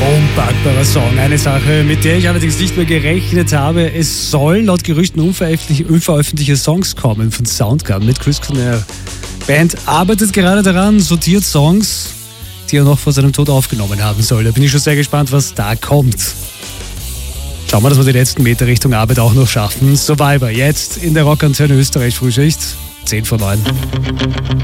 Unpackbarer Song. Eine Sache, mit der ich allerdings nicht mehr gerechnet habe. Es soll laut Gerüchten unveröffentlichte Songs kommen von Soundgarden mit Chris Cornell. Band arbeitet gerade daran, sortiert Songs, die er noch vor seinem Tod aufgenommen haben soll. Da bin ich schon sehr gespannt, was da kommt. Schauen wir, dass wir die letzten Meter Richtung Arbeit auch noch schaffen. Survivor, jetzt in der Rockantenne Österreich Frühschicht, 10 vor 9.